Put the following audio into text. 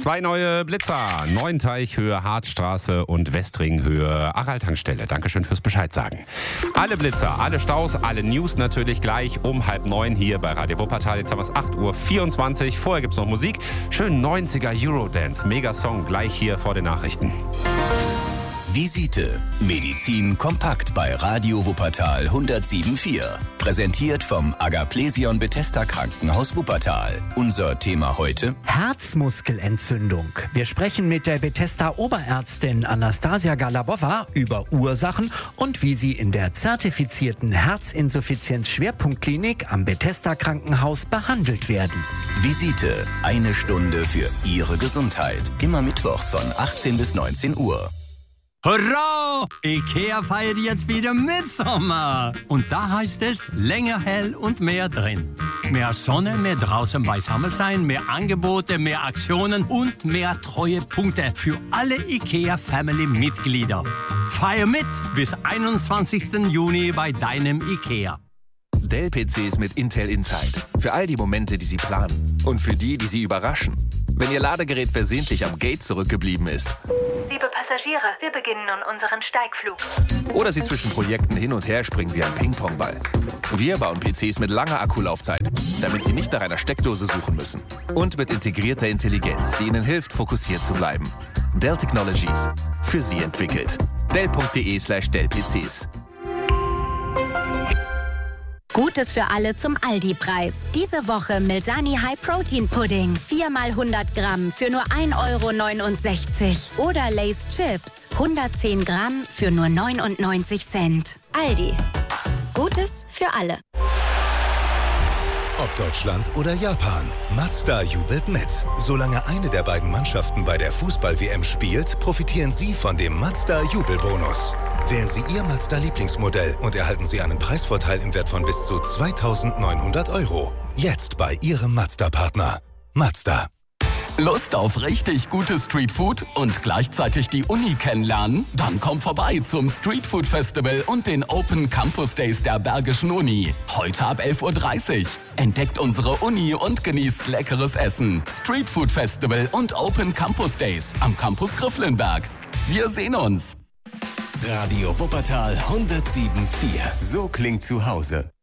2 neue Blitzer. Neuenteichhöhe, Hartstraße und Westringhöhe, Aral-Tankstelle. Dankeschön fürs Bescheid sagen. Alle Blitzer, alle Staus, alle News natürlich gleich um 8:30 hier bei Radio Wuppertal. Jetzt haben wir es 8:24 Uhr. Vorher gibt es noch Musik. Schön 90er Eurodance. Mega Song gleich hier vor den Nachrichten. Visite. Medizin kompakt bei Radio Wuppertal 107.4. Präsentiert vom Agaplesion Bethesda Krankenhaus Wuppertal. Unser Thema heute: Herzmuskelentzündung. Wir sprechen mit der Bethesda Oberärztin Anastasia Galabova über Ursachen und wie sie in der zertifizierten Herzinsuffizienz-Schwerpunktklinik am Bethesda Krankenhaus behandelt werden. Visite. 1 Stunde für Ihre Gesundheit. Immer mittwochs von 18 bis 19 Uhr. Hurra! IKEA feiert jetzt wieder Mitsommer. Und da heißt es, länger hell und mehr drin. Mehr Sonne, mehr draußen beisammen sein, mehr Angebote, mehr Aktionen und mehr Treuepunkte für alle IKEA-Family-Mitglieder. Feier mit bis 21. Juni bei deinem IKEA. Dell-PCs mit Intel Inside. Für all die Momente, die Sie planen. Und für die, die Sie überraschen. Wenn Ihr Ladegerät versehentlich am Gate zurückgeblieben ist. Liebe Passagiere, wir beginnen nun unseren Steigflug. Oder Sie zwischen Projekten hin und her springen wie ein Ping-Pong-Ball. Wir bauen PCs mit langer Akkulaufzeit, damit Sie nicht nach einer Steckdose suchen müssen. Und mit integrierter Intelligenz, die Ihnen hilft, fokussiert zu bleiben. Dell Technologies. Für Sie entwickelt. Dell.de/Dell-PCs. Gutes für alle zum Aldi-Preis. Diese Woche Milsani High Protein Pudding. 4 mal 100 Gramm für nur 1,69 €. Oder Lay's Chips. 110 Gramm für nur 99 Cent. Aldi. Gutes für alle. Ob Deutschland oder Japan, Mazda jubelt mit. Solange eine der beiden Mannschaften bei der Fußball-WM spielt, profitieren Sie von dem Mazda-Jubelbonus. Wählen Sie Ihr Mazda-Lieblingsmodell und erhalten Sie einen Preisvorteil im Wert von bis zu 2.900 €. Jetzt bei Ihrem Mazda-Partner. Mazda. Lust auf richtig gutes Streetfood und gleichzeitig die Uni kennenlernen? Dann komm vorbei zum Streetfood Festival und den Open Campus Days der Bergischen Uni. Heute ab 11:30 Uhr. Entdeckt unsere Uni und genießt leckeres Essen. Streetfood Festival und Open Campus Days am Campus Grifflenberg. Wir sehen uns. Radio Wuppertal 107.4. So klingt zu Hause.